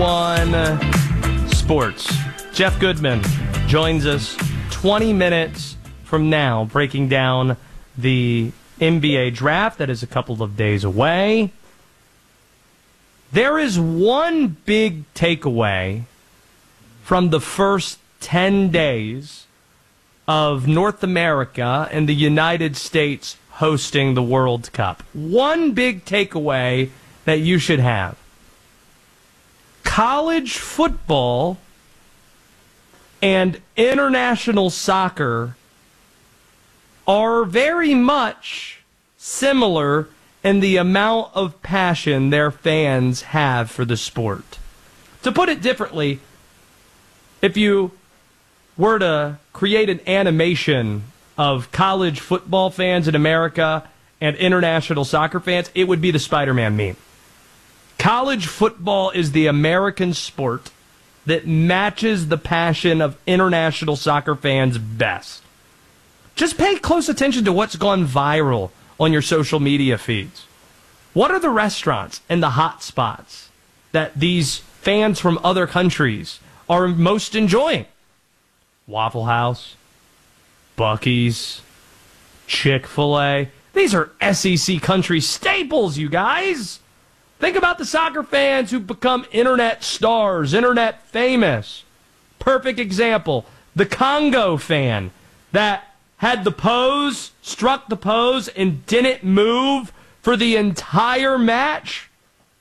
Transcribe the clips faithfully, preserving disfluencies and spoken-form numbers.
on sports. Jeff Goodman joins us twenty minutes from now, breaking down the N B A draft that is a couple of days away. There is one big takeaway from the first ten days of North America and the United States hosting the World Cup. One big takeaway that you should have. College football and international soccer are very much similar in the amount of passion their fans have for the sport. To put it differently, if you were to create an animation of college football fans in America and international soccer fans, it would be the Spider-Man meme. College football is the American sport that matches the passion of international soccer fans best. Just pay close attention to what's gone viral on your social media feeds. What are the restaurants and the hot spots that these fans from other countries are most enjoying? Waffle House, Buc-ee's, Chick-fil-A. These are S E C country staples, you guys. Think about the soccer fans who've become internet stars, internet famous. Perfect example, the Congo fan that had the pose, struck the pose, and didn't move for the entire match.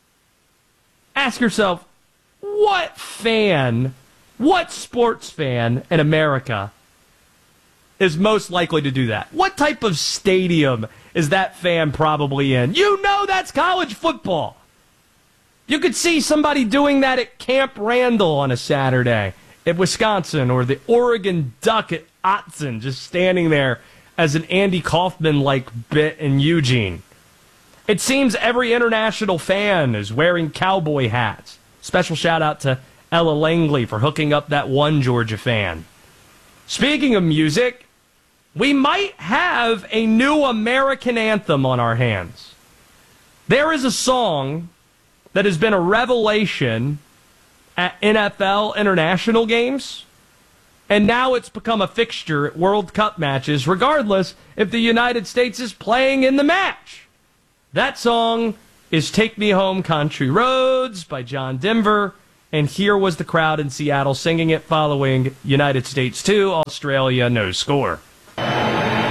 Ask yourself, what fan, what sports fan in America is most likely to do that? What type of stadium is that fan probably in? You know that's college football. You could see somebody doing that at Camp Randall on a Saturday at Wisconsin, or the Oregon Duck at Autzen, just standing there as an Andy Kaufman-like bit in Eugene. It seems every international fan is wearing cowboy hats. Special shout-out to Ella Langley for hooking up that one Georgia fan. Speaking of music, we might have a new American anthem on our hands. There is a song that has been a revelation at N F L international games, and now it's become a fixture at World Cup matches, regardless if the United States is playing in the match. That song is Take Me Home Country Roads by John Denver, and here was the crowd in Seattle singing it following United States two, Australia no score.